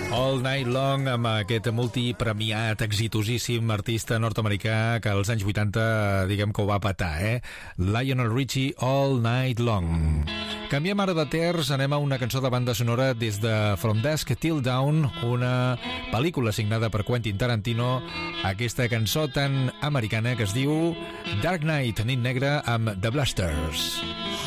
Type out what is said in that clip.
All Night Long, amb aquest multipremiat, exitosíssim artista nord-americà que als anys 80, diguem que ho va petar, Lionel Richie, All Night Long. Canviem ara de terç, anem a una cançó de banda sonora des de From Dusk Till Dawn, una pel·lícula signada per Quentin Tarantino, aquesta cançó tan americana que es diu Dark Knight, nit negra, amb The Blasters.